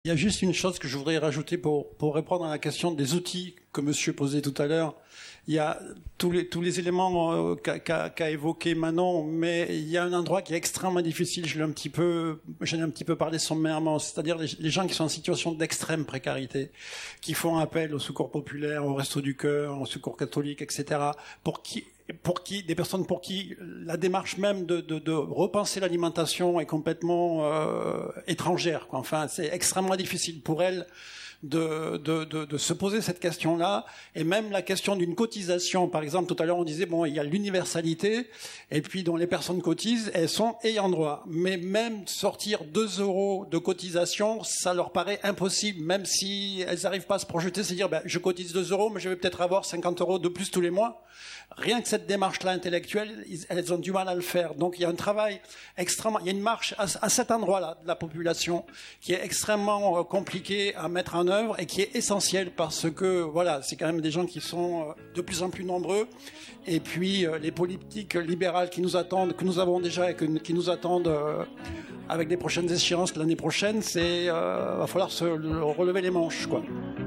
Il y a juste une chose que je voudrais rajouter pour répondre à la question des outils que monsieur posait tout à l'heure. Il y a tous les éléments qu'a évoqué Manon, mais il y a un endroit qui est extrêmement difficile. J'en ai un petit peu parlé sommairement, c'est-à-dire les gens qui sont en situation d'extrême précarité, qui font appel au secours populaire, au Resto du Cœur, au secours catholique, etc. Des personnes pour qui la démarche même de repenser l'alimentation est complètement étrangère, quoi. Enfin, c'est extrêmement difficile pour elles de se poser cette question-là, et même la question d'une cotisation. Par exemple, tout à l'heure on disait il y a l'universalité, et puis dont les personnes cotisent, elles sont ayant droit. Mais même sortir 2 € de cotisation, ça leur paraît impossible, même si elles n'arrivent pas à se projeter, c'est dire je cotise 2 €, mais je vais peut-être avoir 50 € de plus tous les mois. Rien que cette démarche-là intellectuelle, elles ont du mal à le faire. Donc il y a un travail extrêmement, il y a une marche à cet endroit-là de la population qui est extrêmement compliqué à mettre en œuvre et qui est essentielle parce que c'est quand même des gens qui sont de plus en plus nombreux. Et puis les politiques libérales qui nous attendent, que nous avons déjà et qui nous attendent avec les prochaines échéances l'année prochaine, va falloir se relever les manches, quoi.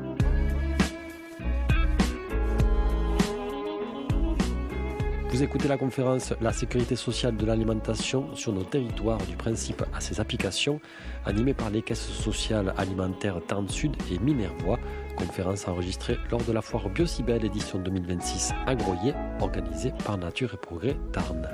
Vous écoutez la conférence « La sécurité sociale de l'alimentation sur nos territoires, du principe à ses applications » animée par les caisses sociales alimentaires Tarn Sud et Minervois. Conférence enregistrée lors de la foire Biocibel édition 2026 à Groyer, organisée par Nature et Progrès Tarn.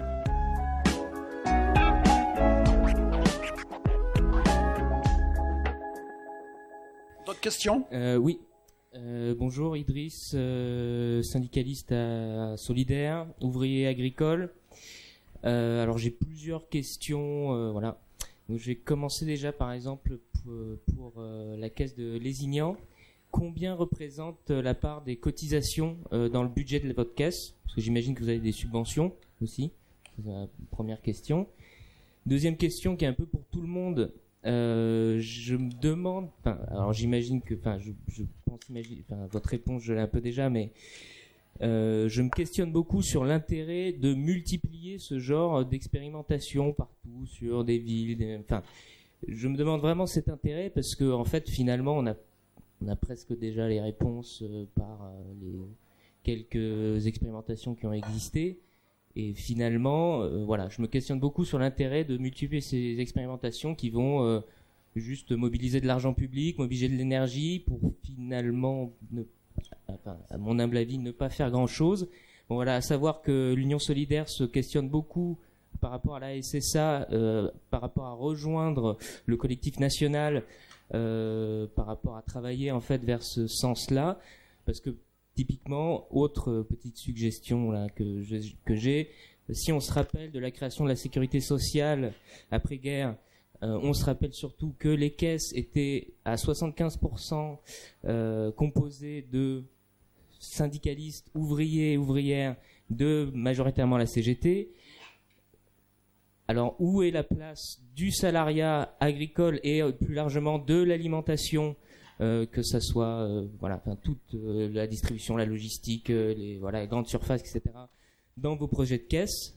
D'autres questions ? Oui. Bonjour, Idriss, syndicaliste à Solidaire, ouvrier agricole. Alors j'ai plusieurs questions, voilà. Donc, je vais commencer déjà par exemple pour la caisse de Lézignan. Combien représente la part des cotisations dans le budget de votre caisse ? Parce que j'imagine que vous avez des subventions aussi. C'est la première question. Deuxième question qui est un peu pour tout le monde. Je me demande, alors j'imagine que, je pense imaginer, votre réponse je l'ai un peu déjà, mais je me questionne beaucoup sur l'intérêt de multiplier ce genre d'expérimentation partout sur des villes. Je me demande vraiment cet intérêt parce que en fait finalement on a presque déjà les réponses par les quelques expérimentations qui ont existé. Et finalement, je me questionne beaucoup sur l'intérêt de multiplier ces expérimentations qui vont juste mobiliser de l'argent public, mobiliser de l'énergie pour finalement, à mon humble avis, ne pas faire grand-chose. Bon voilà, à savoir que l'Union Solidaire se questionne beaucoup par rapport à la SSA, par rapport à rejoindre le collectif national, par rapport à travailler en fait vers ce sens-là, parce que typiquement, autre petite suggestion là que j'ai, si on se rappelle de la création de la sécurité sociale après-guerre, on se rappelle surtout que les caisses étaient à 75% composées de syndicalistes, ouvriers et ouvrières, de majoritairement la CGT. Alors, où est la place du salariat agricole et plus largement de l'alimentation, que ça soit toute la distribution, la logistique, les grandes surfaces, etc. dans vos projets de caisse,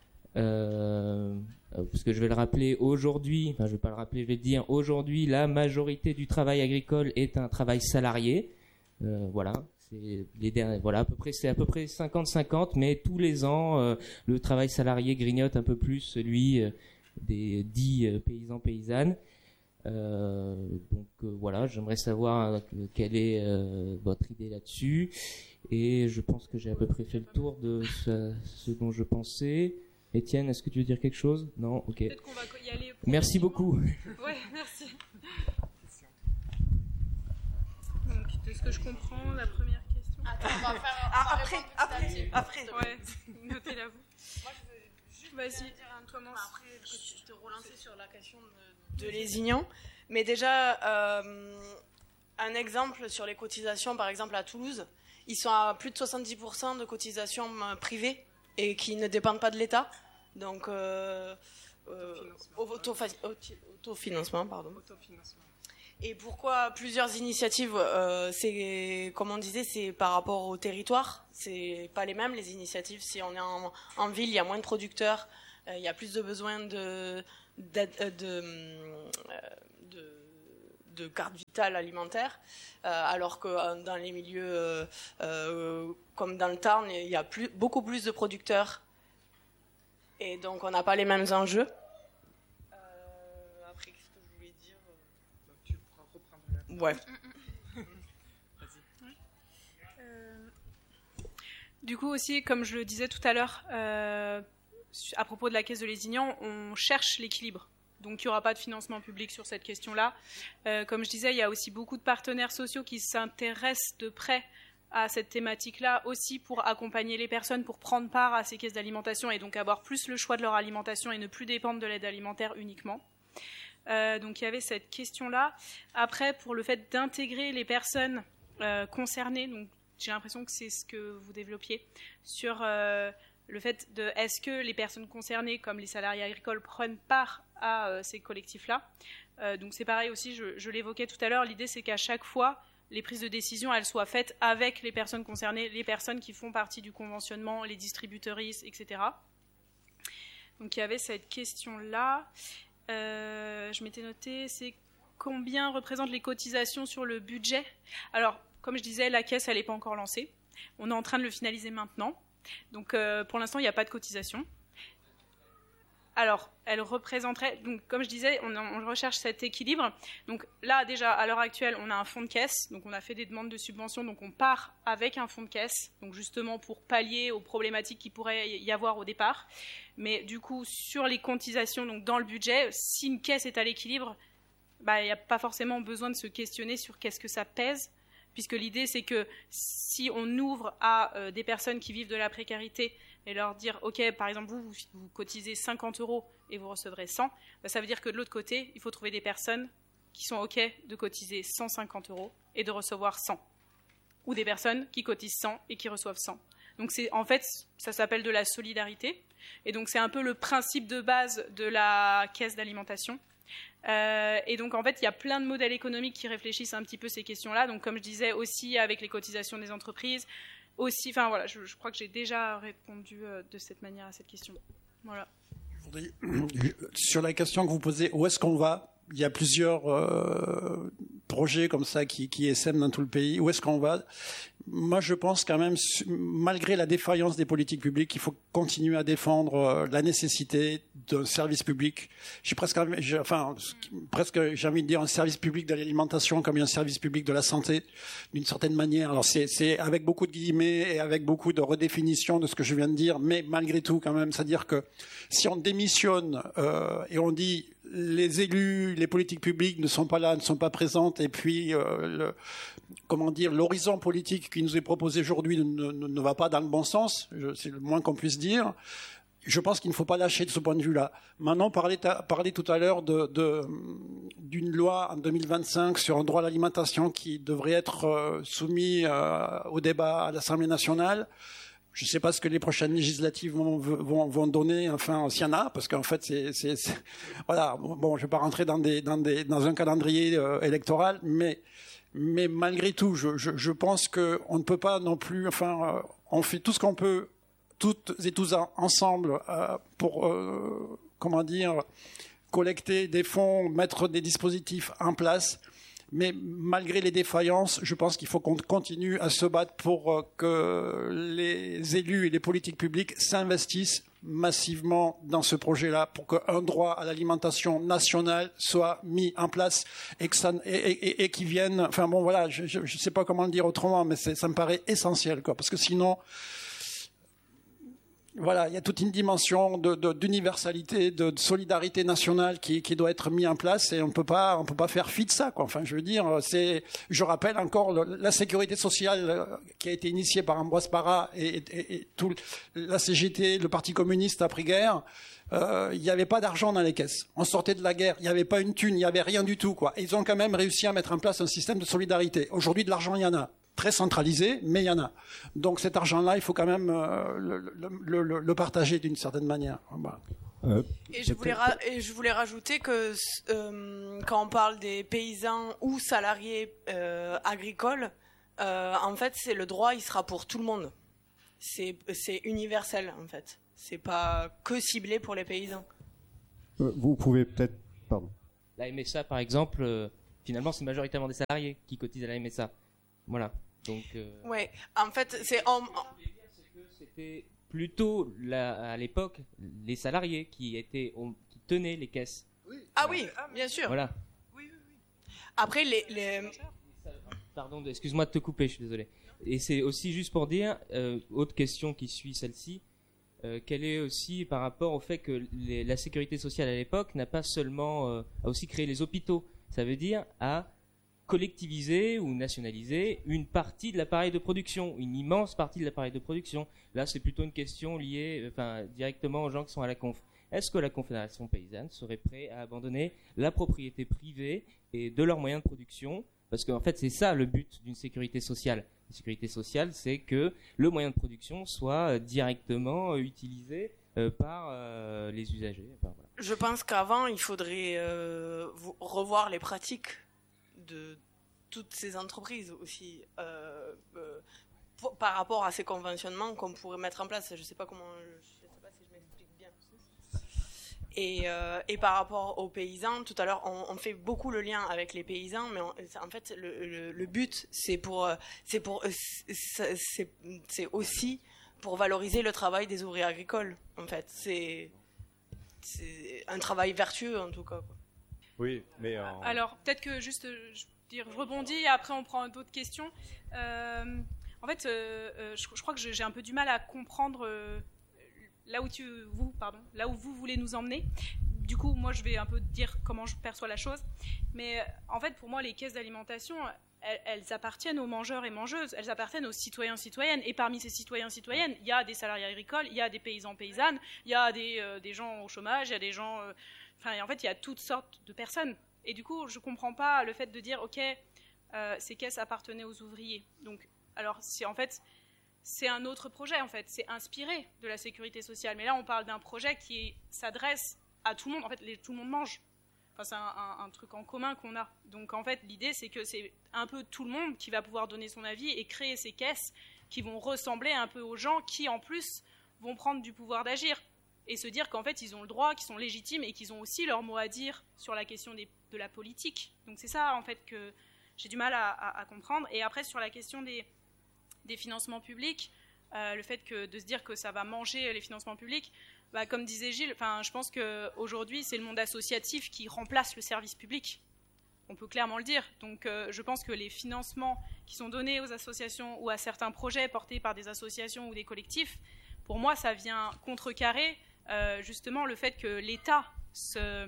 parce que je vais le rappeler aujourd'hui, je vais pas le rappeler, je vais le dire aujourd'hui, la majorité du travail agricole est un travail salarié, c'est les derniers, c'est à peu près 50-50, mais tous les ans le travail salarié grignote un peu plus celui des dits paysans-paysannes. J'aimerais savoir quelle est votre idée là-dessus, et je pense que j'ai à peu près fait le tour de ce dont je pensais. Étienne, est-ce que tu veux dire quelque chose ? Non ? Ok. Peut-être qu'on va y aller. Merci beaucoup. Ouais, merci. Donc, est-ce que je comprends la première question ? Attends, on va faire après. Ouais, notez-la vous. Moi, je veux juste vas-y, commence. Après, te relancer sur la question de Lézignan. Mais déjà, un exemple sur les cotisations, par exemple à Toulouse, ils sont à plus de 70% de cotisations privées et qui ne dépendent pas de l'État. Donc, autofinancement, pardon. Et pourquoi plusieurs initiatives, c'est, comme on disait, c'est par rapport au territoire. C'est pas les mêmes, les initiatives. Si on est en ville, il y a moins de producteurs, il y a plus de besoins de de carte vitale alimentaire, alors que dans les milieux comme dans le Tarn, il y a beaucoup plus de producteurs et donc on n'a pas les mêmes enjeux. Après, qu'est-ce que je voulais dire ? Tu pourras reprendre la... Ouais. Du coup aussi, comme je le disais tout à l'heure, à propos de la Caisse de Lézignan, on cherche l'équilibre. Donc il n'y aura pas de financement public sur cette question-là. Comme je disais, il y a aussi beaucoup de partenaires sociaux qui s'intéressent de près à cette thématique-là, aussi pour accompagner les personnes, pour prendre part à ces caisses d'alimentation et donc avoir plus le choix de leur alimentation et ne plus dépendre de l'aide alimentaire uniquement. Donc il y avait cette question-là. Après, pour le fait d'intégrer les personnes concernées, donc j'ai l'impression que c'est ce que vous développiez sur le fait de est-ce que les personnes concernées, comme les salariés agricoles, prennent part à ces collectifs-là. Donc c'est pareil aussi, je l'évoquais tout à l'heure, l'idée c'est qu'à chaque fois, les prises de décision, elles soient faites avec les personnes concernées, les personnes qui font partie du conventionnement, les distributrices, etc. Donc il y avait cette question-là. Je m'étais noté, c'est combien représentent les cotisations sur le budget ? Alors, comme je disais, la caisse, elle n'est pas encore lancée. On est en train de le finaliser maintenant. Donc, pour l'instant, il n'y a pas de cotisation. Alors, elle représenterait... Donc, comme je disais, on recherche cet équilibre. Donc là, déjà, à l'heure actuelle, on a un fonds de caisse. Donc, on a fait des demandes de subventions. Donc, on part avec un fonds de caisse. Donc, justement, pour pallier aux problématiques qu'il pourrait y avoir au départ. Mais du coup, sur les cotisations, donc dans le budget, si une caisse est à l'équilibre, il n'y a pas forcément besoin de se questionner sur qu'est-ce que ça pèse. Puisque l'idée, c'est que si on ouvre à des personnes qui vivent de la précarité et leur dire, OK, par exemple, vous cotisez 50 € et vous recevrez 100, ça veut dire que de l'autre côté, il faut trouver des personnes qui sont OK de cotiser 150 € et de recevoir 100. Ou des personnes qui cotisent 100 et qui reçoivent 100. Donc, en fait, ça s'appelle de la solidarité. Et donc, c'est un peu le principe de base de la caisse d'alimentation. Et donc en fait il y a plein de modèles économiques qui réfléchissent un petit peu ces questions-là, donc comme je disais aussi avec les cotisations des entreprises aussi, enfin voilà, je crois que j'ai déjà répondu de cette manière à cette question. Voilà. Sur la question que vous posez, où est-ce qu'on va ? Il y a plusieurs projets comme ça qui essaiment dans tout le pays. Où est-ce qu'on va ? Moi, je pense quand même, malgré la défaillance des politiques publiques, il faut continuer à défendre la nécessité d'un service public. J'ai presque envie de dire un service public de l'alimentation comme un service public de la santé, d'une certaine manière. Alors, c'est avec beaucoup de guillemets et avec beaucoup de redéfinition de ce que je viens de dire, mais malgré tout, quand même, c'est-à-dire que si on démissionne et on dit les élus, les politiques publiques ne sont pas là, ne sont pas présentes, et puis l'horizon politique qui nous est proposé aujourd'hui ne va pas dans le bon sens, c'est le moins qu'on puisse dire. Je pense qu'il ne faut pas lâcher de ce point de vue-là. Maintenant, parler tout à l'heure d'une loi en 2025 sur un droit à l'alimentation qui devrait être soumis au débat à l'Assemblée nationale. Je ne sais pas ce que les prochaines législatives vont donner, enfin, s'il y en a, parce qu'en fait, voilà. Bon, je ne vais pas rentrer dans un calendrier électoral, mais malgré tout, je pense qu'on ne peut pas non plus, enfin, on fait tout ce qu'on peut, toutes et tous ensemble, pour, collecter des fonds, mettre des dispositifs en place. Mais malgré les défaillances, je pense qu'il faut qu'on continue à se battre pour que les élus et les politiques publiques s'investissent massivement dans ce projet-là, pour qu'un droit à l'alimentation nationale soit mis en place et qui vienne. Enfin bon, voilà, je ne sais pas comment le dire autrement, mais ça me paraît essentiel, quoi, parce que sinon. Voilà, il y a toute une dimension d'universalité, de solidarité nationale qui doit être mise en place, et on peut pas faire fi de ça, quoi. Enfin, je veux dire, je rappelle encore la sécurité sociale qui a été initiée par Ambroise Parra et tout la CGT, le Parti communiste après-guerre. Il n'y avait pas d'argent dans les caisses. On sortait de la guerre, il n'y avait pas une thune, il n'y avait rien du tout, quoi. Et ils ont quand même réussi à mettre en place un système de solidarité. Aujourd'hui, de l'argent, il y en a. Très centralisé, mais il y en a. Donc cet argent-là, il faut quand même le partager d'une certaine manière. Voilà. Et je voulais rajouter que quand on parle des paysans ou salariés agricoles, en fait, c'est le droit, il sera pour tout le monde. C'est universel, en fait. C'est pas que ciblé pour les paysans. Vous pouvez peut-être... Pardon. La MSA, par exemple, finalement, c'est majoritairement des salariés qui cotisent à la MSA. Voilà. Donc. Ouais. En fait, c'était plutôt à l'époque les salariés qui tenaient les caisses. Ah oui, bien sûr. Voilà. Après, Pardon, excuse-moi de te couper, je suis désolé. Et c'est aussi juste pour dire, autre question qui suit celle-ci, quelle est aussi par rapport au fait que la sécurité sociale à l'époque n'a pas seulement a aussi créé les hôpitaux. Ça veut dire à collectiviser ou nationaliser une partie de l'appareil de production, une immense partie de l'appareil de production. Là, c'est plutôt une question liée directement aux gens qui sont à la conf. Est-ce que la Confédération paysanne serait prête à abandonner la propriété privée et de leurs moyens de production? Parce qu'en fait, c'est ça le but d'une sécurité sociale. La sécurité sociale, c'est que le moyen de production soit directement utilisé par les usagers. Enfin, voilà. Je pense qu'avant, il faudrait revoir les pratiques de toutes ces entreprises aussi par rapport à ces conventionnements qu'on pourrait mettre en place. Je sais pas si je m'explique bien. Et par rapport aux paysans, tout à l'heure, on fait beaucoup le lien avec les paysans, mais en fait, le but, c'est aussi pour valoriser le travail des ouvriers agricoles. En fait, c'est un travail vertueux en tout cas, quoi. Oui, mais alors peut-être que juste je rebondis et après on prend d'autres questions. En fait, je crois que j'ai un peu du mal à comprendre là où vous voulez nous emmener. Du coup, moi je vais un peu dire comment je perçois la chose. Mais en fait, pour moi, les caisses d'alimentation, elles appartiennent aux mangeurs et mangeuses, elles appartiennent aux citoyens, citoyennes. Et parmi ces citoyens, citoyennes, il y a des salariés agricoles, il y a des paysans, paysannes, il y a des gens au chômage, il y a des gens... en fait, il y a toutes sortes de personnes. Et du coup, je ne comprends pas le fait de dire, OK, ces caisses appartenaient aux ouvriers. Donc, alors, c'est un autre projet, en fait. C'est inspiré de la sécurité sociale. Mais là, on parle d'un projet qui s'adresse à tout le monde. En fait, tout le monde mange. Enfin, c'est un truc en commun qu'on a. Donc, en fait, l'idée, c'est que c'est un peu tout le monde qui va pouvoir donner son avis et créer ces caisses qui vont ressembler un peu aux gens qui, en plus, vont prendre du pouvoir d'agir et se dire qu'en fait, ils ont le droit, qu'ils sont légitimes et qu'ils ont aussi leur mot à dire sur la question de la politique. Donc, c'est ça, en fait, que j'ai du mal à comprendre. Et après, sur la question des financements publics, le fait de se dire que ça va manger les financements publics, comme disait Gilles, je pense qu'aujourd'hui, c'est le monde associatif qui remplace le service public. On peut clairement le dire. Donc, je pense que les financements qui sont donnés aux associations ou à certains projets portés par des associations ou des collectifs, pour moi, ça vient contrecarrer justement le fait que l'État se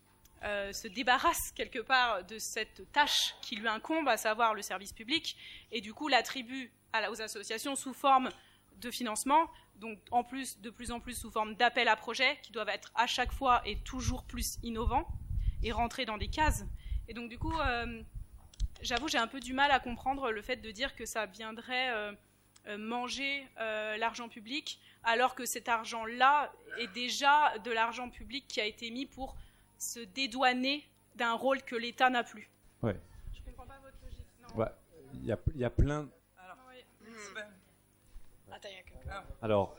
débarrasse quelque part de cette tâche qui lui incombe, à savoir le service public, et du coup l'attribue aux associations sous forme de financement, donc en plus, de plus en plus sous forme d'appels à projets qui doivent être à chaque fois et toujours plus innovants et rentrer dans des cases. Et donc du coup, j'avoue, j'ai un peu du mal à comprendre le fait de dire que ça viendrait manger l'argent public, alors que cet argent-là est déjà de l'argent public qui a été mis pour se dédouaner d'un rôle que l'État n'a plus. Ouais. Je comprends pas votre logique. Non. Ouais. Il y a plein. Alors, Attends, il y a quelqu'un. Alors,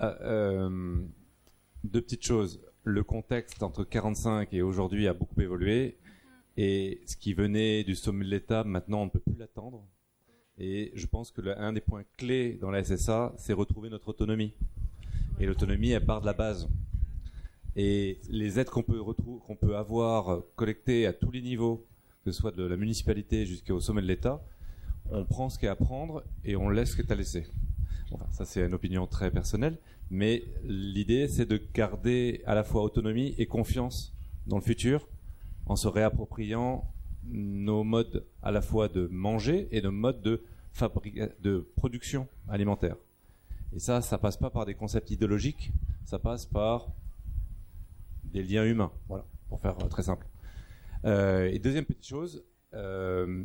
deux petites choses. Le contexte entre 45 et aujourd'hui a beaucoup évolué. Et ce qui venait du sommet de l'État, maintenant, on ne peut plus l'attendre. Et je pense que un des points clés dans la SSA, c'est retrouver notre autonomie. Et l'autonomie, elle part de la base. Et les aides qu'on peut avoir collectées à tous les niveaux, que ce soit de la municipalité jusqu'au sommet de l'État, on prend ce qu'il y a à prendre et on laisse ce qui est à laisser. Enfin, ça, c'est une opinion très personnelle. Mais l'idée, c'est de garder à la fois autonomie et confiance dans le futur, en se réappropriant nos modes à la fois de manger et nos modes de production alimentaire. Et ça passe pas par des concepts idéologiques, ça passe par des liens humains, voilà, pour faire très simple. Et deuxième petite chose, on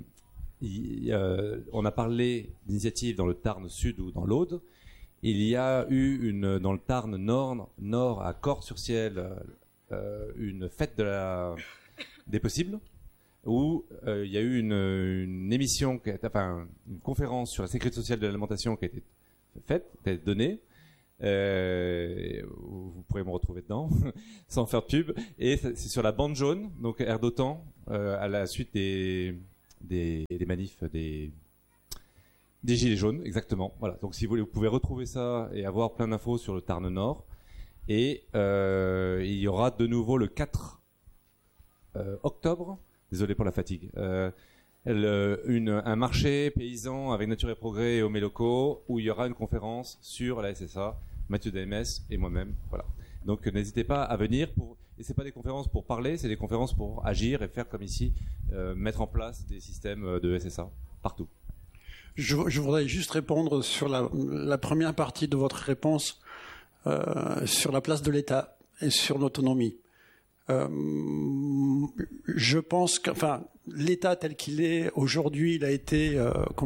a parlé d'initiatives dans le Tarn Sud ou dans l'Aude. Il y a eu dans le Tarn Nord à Cordes-sur-Ciel, une fête des possibles, où il y a eu une émission, une conférence sur la sécurité sociale de l'alimentation qui a été faite, qui a été donnée, Vous pourrez me retrouver dedans, sans faire de pub. Et c'est sur la bande jaune, donc Air d'OTAN, à la suite des manifs des Gilets jaunes, exactement. Voilà. Donc si vous voulez, vous pouvez retrouver ça et avoir plein d'infos sur le Tarn Nord. Et il y aura de nouveau le 4 octobre, désolé pour la fatigue, un marché paysan avec Nature et Progrès et Hommes locaux, où il y aura une conférence sur la SSA, Mathieu Dames et moi-même. Voilà. Donc n'hésitez pas à venir. Et c'est pas des conférences pour parler, c'est des conférences pour agir et faire comme ici, mettre en place des systèmes de SSA partout. Je voudrais juste répondre sur la première partie de votre réponse sur la place de l'État et sur l'autonomie. Je pense que, l'État tel qu'il est aujourd'hui, il a été,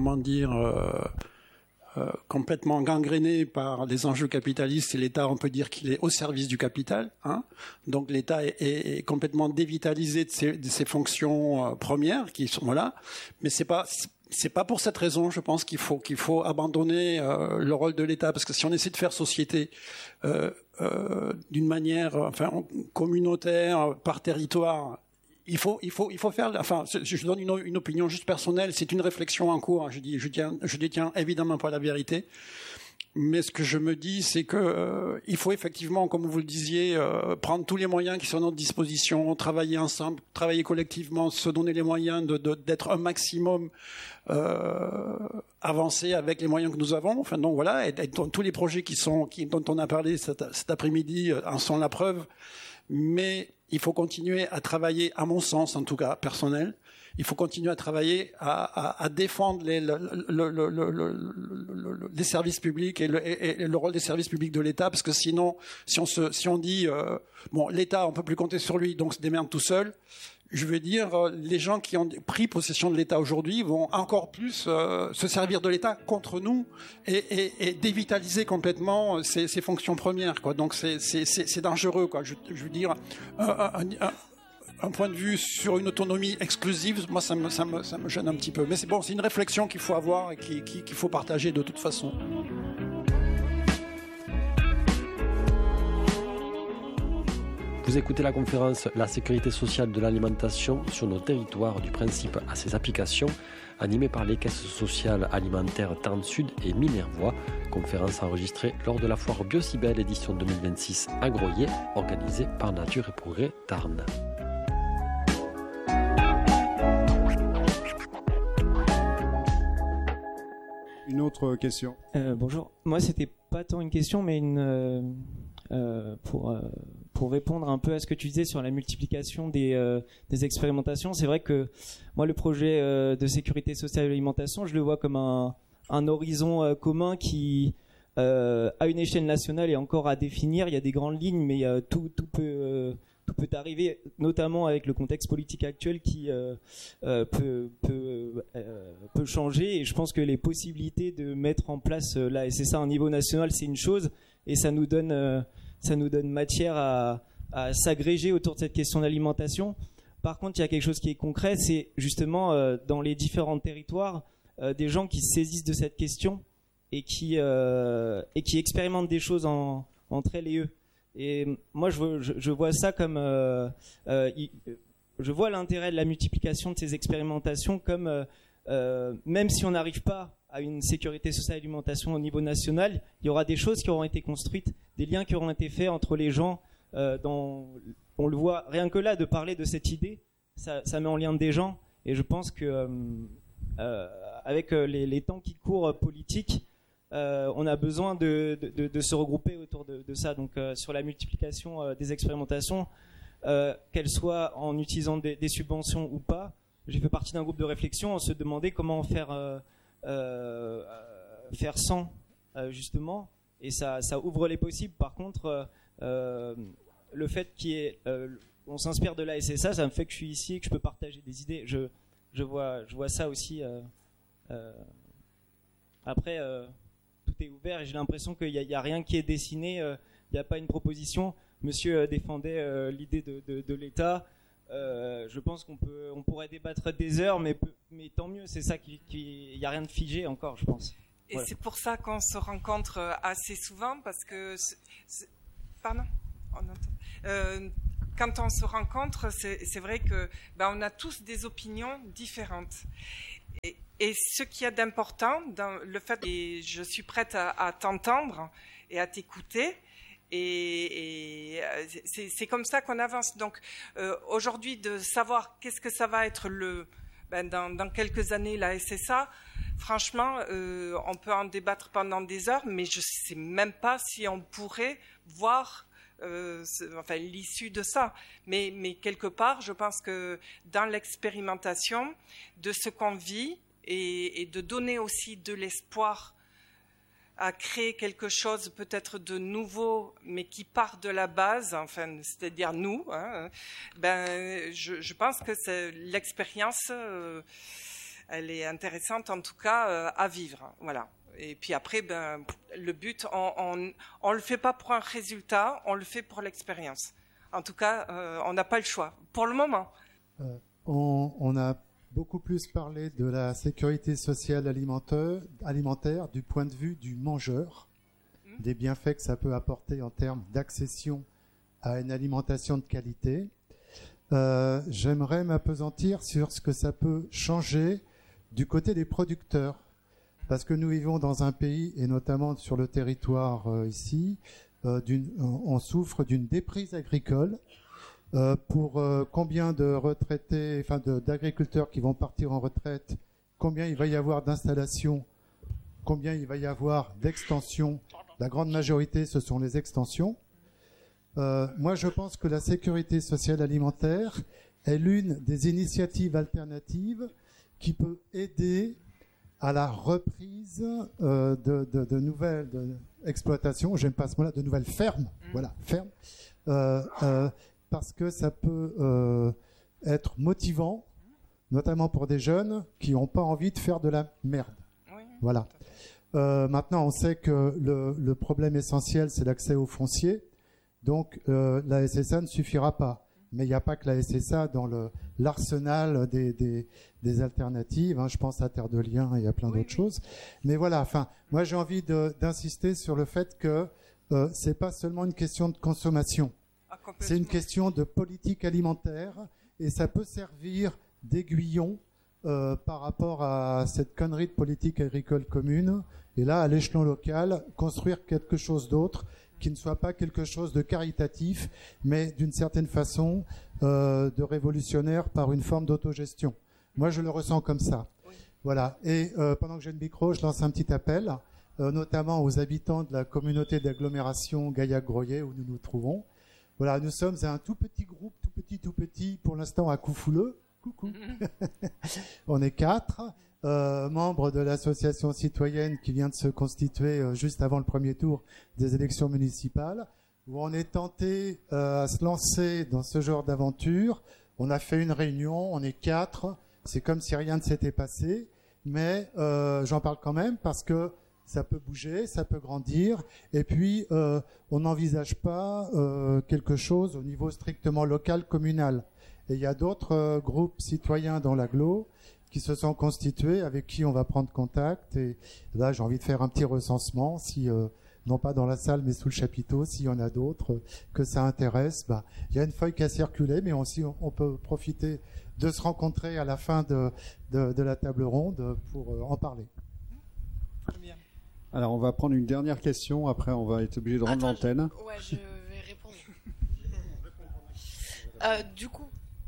complètement gangréné par les enjeux capitalistes, et l'État, on peut dire qu'il est au service du capital, hein. Donc l'État est complètement dévitalisé de ses fonctions premières qui sont là, mais c'est pas pour cette raison, je pense qu'il faut abandonner le rôle de l'État, parce que si on essaie de faire société d'une manière communautaire, par territoire, il faut faire. Je donne une opinion juste personnelle. C'est une réflexion en cours. Je détiens évidemment pas la vérité. Mais ce que je me dis, c'est que il faut effectivement, comme vous le disiez, prendre tous les moyens qui sont à notre disposition, travailler ensemble, travailler collectivement, se donner les moyens d'être un maximum avancé avec les moyens que nous avons. Donc voilà, et tous les projets dont on a parlé cet après-midi en sont la preuve. Mais il faut continuer à travailler, à mon sens en tout cas personnel, il faut continuer à travailler à défendre les services publics et le rôle des services publics de l'État, parce que sinon, si on dit l'État, on peut plus compter sur lui, donc se démerde tout seul. Je veux dire, les gens qui ont pris possession de l'État aujourd'hui vont encore plus se servir de l'État contre nous et dévitaliser complètement ses fonctions premières, quoi. Donc c'est dangereux, quoi. Je veux dire, un point de vue sur une autonomie exclusive, moi ça me gêne un petit peu. Mais c'est une réflexion qu'il faut avoir et qu'il faut partager de toute façon. Vous écoutez la conférence « La sécurité sociale de l'alimentation sur nos territoires, du principe à ses applications » animée par les caisses sociales alimentaires Tarn Sud et Minervois, conférence enregistrée lors de la foire Biocibel édition 2026 à Groyer, organisée par Nature et Progrès Tarn. Une autre question. Bonjour. Moi, c'était pas tant une question, mais pour répondre un peu à ce que tu disais sur la multiplication des expérimentations. C'est vrai que moi, le projet de sécurité sociale et l'alimentation, je le vois comme un horizon commun qui, à une échelle nationale, est encore à définir. Il y a des grandes lignes, mais tout peut arriver, notamment avec le contexte politique actuel qui peut changer. Et je pense que les possibilités de mettre en place la SSA à un niveau national, c'est une chose, et ça nous donne matière à s'agréger autour de cette question d'alimentation. Par contre, il y a quelque chose qui est concret, c'est justement dans les différents territoires, des gens qui se saisissent de cette question et qui expérimentent des choses entre elles et eux. Et moi, je vois ça comme je vois l'intérêt de la multiplication de ces expérimentations comme même si on n'arrive pas à une sécurité sociale et alimentation au niveau national, il y aura des choses qui auront été construites, des liens qui auront été faits entre les gens. On le voit rien que là, de parler de cette idée, ça met en lien des gens. Et je pense que avec les temps qui courent politiques, on a besoin de se regrouper autour de ça. Donc sur la multiplication des expérimentations, qu'elles soient en utilisant des subventions ou pas, j'ai fait partie d'un groupe de réflexion. On se demandait comment faire sans justement, et ça ouvre les possibles. Par contre, le fait on s'inspire de la SSA, ça me fait que je suis ici et que je peux partager des idées. Je vois ça aussi. Après, tout est ouvert et j'ai l'impression qu'il n'y a rien qui est dessiné. Il n'y a pas une proposition. Monsieur défendait l'idée de l'État. Je pense qu'on pourrait débattre des heures, mais tant mieux. C'est ça il n'y a rien de figé encore, je pense. Et c'est pour ça qu'on se rencontre assez souvent, parce que... Pardon ? Quand on se rencontre, c'est vrai que on a tous des opinions différentes. Et ce qu'il y a d'important dans le fait que je suis prête à t'entendre et à t'écouter, et c'est comme ça qu'on avance. Donc aujourd'hui, de savoir qu'est-ce que ça va être dans quelques années la SSA, franchement, on peut en débattre pendant des heures, mais je ne sais même pas si on pourrait voir l'issue de ça. Mais quelque part, je pense que dans l'expérimentation de ce qu'on vit et de donner aussi de l'espoir à créer quelque chose peut-être de nouveau, mais qui part de la base, c'est-à-dire nous, je pense que l'expérience, elle est intéressante en tout cas à vivre. Voilà. Et puis après, le but, on le fait pas pour un résultat, on le fait pour l'expérience. En tout cas, on n'a pas le choix, pour le moment. On a beaucoup plus parlé de la sécurité sociale alimentaire du point de vue du mangeur, des bienfaits que ça peut apporter en termes d'accession à une alimentation de qualité. J'aimerais m'appesantir sur ce que ça peut changer du côté des producteurs. Parce que nous vivons dans un pays, et notamment sur le territoire ici, on souffre d'une déprise agricole. Pour combien de retraités, d'agriculteurs qui vont partir en retraite, combien il va y avoir d'installations, combien il va y avoir d'extensions. La grande majorité, ce sont les extensions. Moi, je pense que la sécurité sociale alimentaire est l'une des initiatives alternatives qui peut aider à la reprise de nouvelles exploitations, j'aime pas ce mot-là, de nouvelles fermes, voilà, fermes, parce que ça peut être motivant, notamment pour des jeunes qui n'ont pas envie de faire de la merde. Voilà. Maintenant, on sait que le problème essentiel, c'est l'accès au foncier, donc la SSA ne suffira pas. Mais il n'y a pas que la SSA dans l'arsenal des alternatives. Je pense à Terre de Liens et à plein d'autres choses. Mais voilà, moi j'ai envie d'insister sur le fait que c'est pas seulement une question de consommation. C'est une question de politique alimentaire et ça peut servir d'aiguillon par rapport à cette connerie de politique agricole commune. Et là, à l'échelon local, construire quelque chose d'autre qui ne soit pas quelque chose de caritatif, mais d'une certaine façon de révolutionnaire par une forme d'autogestion. Moi, je le ressens comme ça. Oui. Voilà. Et pendant que j'ai le micro, je lance un petit appel, notamment aux habitants de la communauté d'agglomération Gaillac-Groyer où nous nous trouvons. Voilà, nous sommes un tout petit groupe, tout petit, pour l'instant à Coufouleux. Coucou. On est 4. Membre de l'association citoyenne qui vient de se constituer juste avant le premier tour des élections municipales, où on est tenté à se lancer dans ce genre d'aventure. On a fait une réunion, on est 4, c'est comme si rien ne s'était passé, mais j'en parle quand même parce que ça peut bouger, ça peut grandir, et puis on n'envisage pas quelque chose au niveau strictement local, communal. Et il y a d'autres groupes citoyens dans l'agglo qui se sont constitués, avec qui on va prendre contact. Et là, j'ai envie de faire un petit recensement, si non pas dans la salle, mais sous le chapiteau, s'il y en a d'autres que ça intéresse. Il y a une feuille qui a circulé, mais aussi on peut profiter de se rencontrer à la fin de la table ronde pour en parler. Alors, on va prendre une dernière question. Après, on va être obligé de rendre l'antenne. Ouais, je vais répondre. Du coup,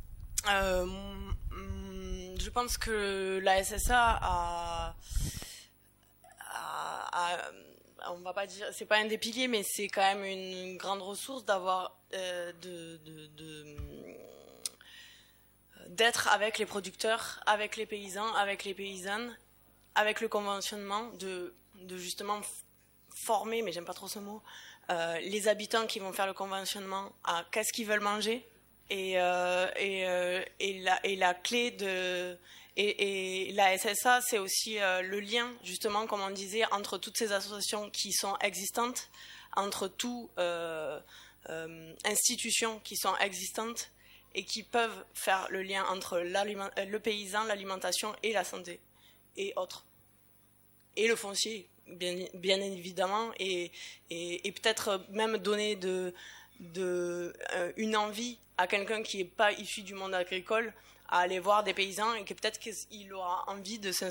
je pense que la SSA on va pas dire, c'est pas un des piliers, mais c'est quand même une grande ressource d'avoir d'être avec les producteurs, avec les paysans, avec les paysannes, avec le conventionnement, de justement former, mais j'aime pas trop ce mot, les habitants qui vont faire le conventionnement à qu'est-ce qu'ils veulent manger. Et la clé et la SSA, c'est aussi le lien, justement, comme on disait, entre toutes ces associations qui sont existantes, entre toutes institutions qui sont existantes et qui peuvent faire le lien entre le paysan, l'alimentation et la santé et autres. et le foncier, bien évidemment, et peut-être même donner une envie à quelqu'un qui n'est pas issu du monde agricole à aller voir des paysans et que peut-être qu'il aura envie de